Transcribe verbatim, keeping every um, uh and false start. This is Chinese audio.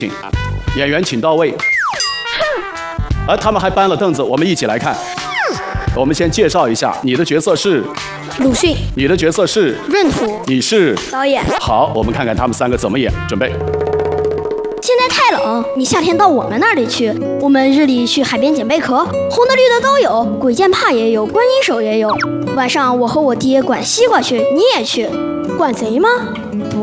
演员请到位。而他们还搬了凳子，我们一起来看。我们先介绍一下，你的角色是鲁迅， 你的角色是闰土， 你是导演。 好，我们看看他们三个怎么演。准备。 现在太冷，你夏天到我们那里去。我们日里去海边捡贝壳，红的绿的都有，鬼剑怕也有，观音手也有。晚上我和我爹管西瓜去，你也去？管贼吗？